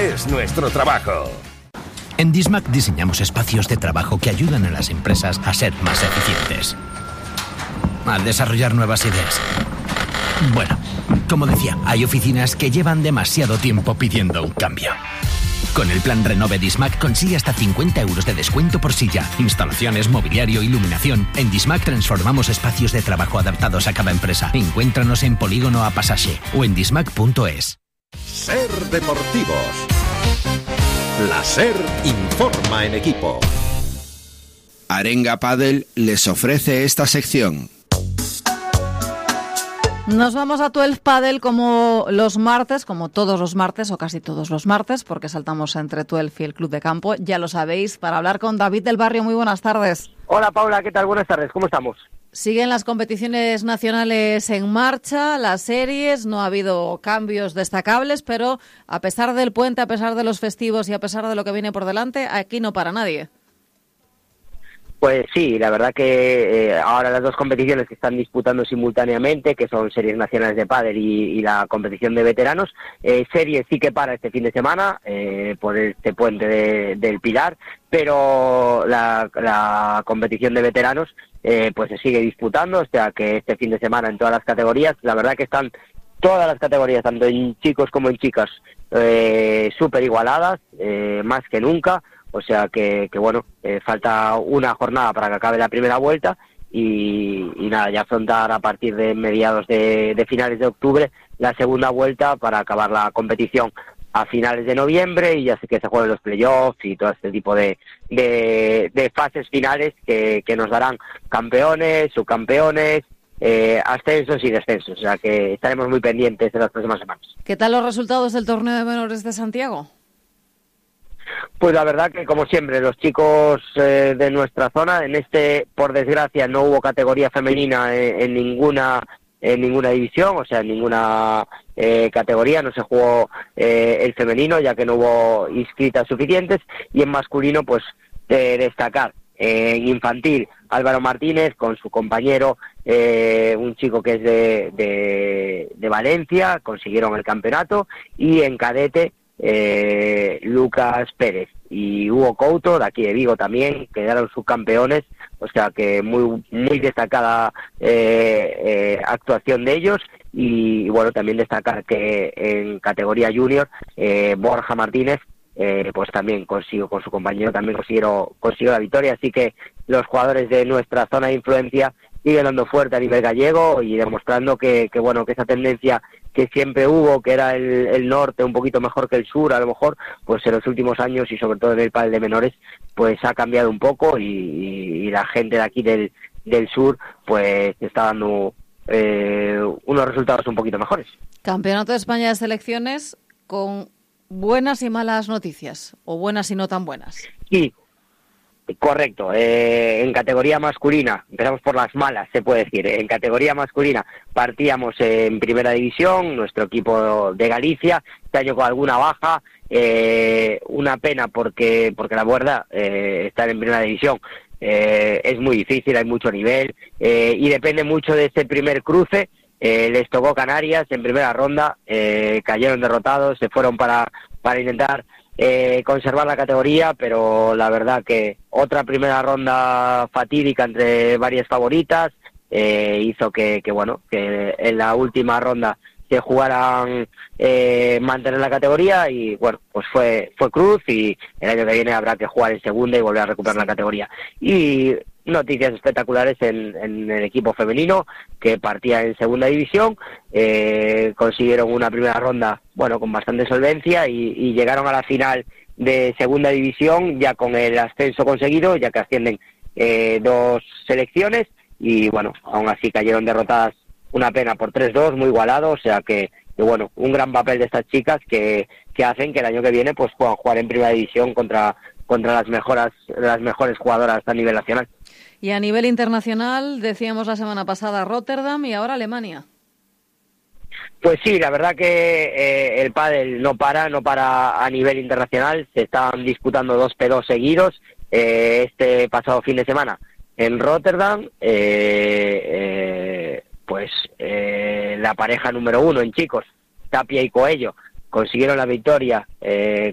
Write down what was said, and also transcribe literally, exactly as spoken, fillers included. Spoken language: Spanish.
es nuestro trabajo. En Dismac diseñamos espacios de trabajo que ayudan a las empresas a ser más eficientes, a desarrollar nuevas ideas. Bueno, como decía, hay oficinas que llevan demasiado tiempo pidiendo un cambio. Con el plan Renove Dismac consigue hasta cincuenta euros de descuento por silla, instalaciones, mobiliario, iluminación. En Dismac transformamos espacios de trabajo adaptados a cada empresa. Encuéntranos en Polígono A Pasaje o en dismac punto es. Ser Deportivos. La SER informa en equipo. Arenga Padel les ofrece esta sección. Nos vamos a Twelve Padel como los martes, como todos los martes o casi todos los martes, porque saltamos entre Twelve y el Club de Campo, ya lo sabéis, para hablar con David del Barrio. Muy buenas tardes. Hola Paula, ¿qué tal? Buenas tardes, ¿cómo estamos? Siguen las competiciones nacionales en marcha, las series, no ha habido cambios destacables, pero a pesar del puente, a pesar de los festivos y a pesar de lo que viene por delante, aquí no para nadie. Pues sí, la verdad que eh, ahora las dos competiciones que están disputando simultáneamente, que son series nacionales de pádel y, y la competición de veteranos, eh, series sí que para este fin de semana eh, por este puente de, del Pilar, pero la, la competición de veteranos eh, pues se sigue disputando, o sea que este fin de semana en todas las categorías, la verdad que están todas las categorías, tanto en chicos como en chicas, eh, súper igualadas, eh, más que nunca. O sea que, que bueno, eh, falta una jornada para que acabe la primera vuelta y, y nada, ya afrontar a partir de mediados de, de finales de octubre la segunda vuelta para acabar la competición a finales de noviembre y ya sé que se juegan los playoffs y todo este tipo de, de, de fases finales que, que nos darán campeones, subcampeones, eh, ascensos y descensos. O sea que estaremos muy pendientes en las próximas semanas. ¿Qué tal los resultados del torneo de menores de Santiago? Pues la verdad que, como siempre, los chicos eh, de nuestra zona, en este, por desgracia, no hubo categoría femenina en, en ninguna en ninguna división, o sea, en ninguna eh, categoría, no se jugó eh, el femenino, ya que no hubo inscritas suficientes, y en masculino, pues, de destacar. Eh, en infantil, Álvaro Martínez, con su compañero, eh, un chico que es de, de, de Valencia, consiguieron el campeonato, y en cadete, Eh, Lucas Pérez y Hugo Couto de aquí de Vigo también quedaron subcampeones, o sea que muy muy destacada eh, eh, actuación de ellos y, y bueno, también destacar que en categoría junior eh, Borja Martínez eh, pues también consiguió con su compañero también consiguieron consiguió la victoria, así que los jugadores de nuestra zona de influencia siguen dando fuerte a nivel gallego y demostrando que, que bueno que esa tendencia que siempre hubo, que era el, el norte un poquito mejor que el sur, a lo mejor, pues en los últimos años y sobre todo en el pádel de menores, pues ha cambiado un poco y, y, y la gente de aquí del, del sur, pues está dando eh, unos resultados un poquito mejores. Campeonato de España de selecciones con buenas y malas noticias, o buenas y no tan buenas. Sí. Correcto, eh, en categoría masculina, empezamos por las malas, se puede decir, en categoría masculina partíamos en primera división, nuestro equipo de Galicia, este año con alguna baja, eh, una pena porque porque la verdad, eh, estar en primera división eh, es muy difícil, hay mucho nivel eh, y depende mucho de ese primer cruce. Eh, les tocó Canarias en primera ronda, eh, cayeron derrotados, se fueron para, para intentar Eh, conservar la categoría, pero la verdad que otra primera ronda fatídica entre varias favoritas eh, hizo que, que bueno que en la última ronda se jugaran eh, mantener la categoría y bueno pues fue fue cruz y el año que viene habrá que jugar en segunda y volver a recuperar la categoría. Y noticias espectaculares en, en el equipo femenino que partía en segunda división, eh, consiguieron una primera ronda bueno con bastante solvencia y, y llegaron a la final de segunda división ya con el ascenso conseguido, ya que ascienden eh, dos selecciones y bueno, aún así cayeron derrotadas, una pena, por tres dos, muy igualado, o sea que, que bueno, un gran papel de estas chicas que, que hacen que el año que viene pues puedan jugar en primera división contra contra las mejoras, las mejores jugadoras a nivel nacional. Y a nivel internacional, decíamos la semana pasada Rotterdam y ahora Alemania. Pues sí, la verdad que eh, el pádel no para, no para a nivel internacional, se están disputando dos P dos seguidos, eh, este pasado fin de semana en Rotterdam, eh, eh, pues eh, la pareja número uno en chicos, Tapia y Coello, consiguieron la victoria eh,